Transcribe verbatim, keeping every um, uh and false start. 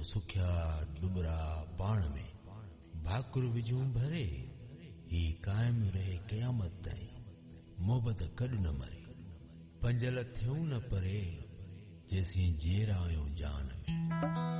सुख्या डुबरा पाण में भाकुर विझूं भरे ही कायम रहे क़यामत ताईं मोहब्बत कॾ न मरे पंजल थियूं न परे जेसीं जेरा आहियूं जान में।